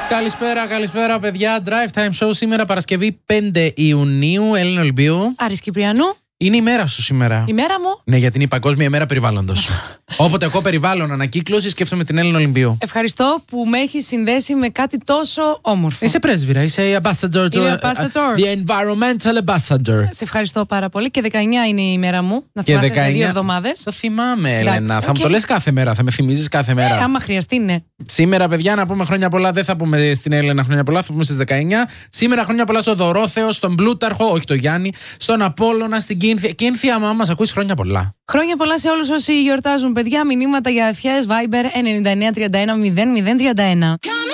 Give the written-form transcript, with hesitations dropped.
Καλησπέρα, παιδιά. Drive Time Show σήμερα, Παρασκευή 5 Ιουνίου. Έλληνα Ολυμπίου. Άρης Κυπριανού. Είναι η μέρα σου σήμερα. Η μέρα μου. Ναι, γιατί είναι η Παγκόσμια ημέρα περιβάλλοντος. Όποτε ακούω περιβάλλον, ανακύκλωση, σκέφτομαι την Έλληνα Ολυμπίου. Ευχαριστώ που με έχει συνδέσει με κάτι τόσο όμορφο. Είσαι πρέσβυρα, είσαι ambassador. The environmental ambassador. Σε ευχαριστώ πάρα πολύ. Και 19 είναι η μέρα μου. Να θυμάσαι σε 2 εβδομάδες. Το θυμάμαι, Έλενα. Θα μου το λες κάθε μέρα, θα με θυμίζεις κάθε μέρα. Άμα χρειαστεί, ναι. Σήμερα, παιδιά, να πούμε χρόνια πολλά. Δεν θα πούμε στην Έλενα χρόνια πολλά, θα πούμε στις 19. Σήμερα χρόνια πολλά στο Δωρόθεο, στον Πλούταρχο, όχι το Γιάννη, στον Απόλλωνα, στην Κίνθια. Κίνθια, άμα μας ακούεις, χρόνια πολλά. Χρόνια πολλά σε όλους όσοι γιορτάζουν, παιδιά. Μηνύματα για ευχές Viber 9931 00131.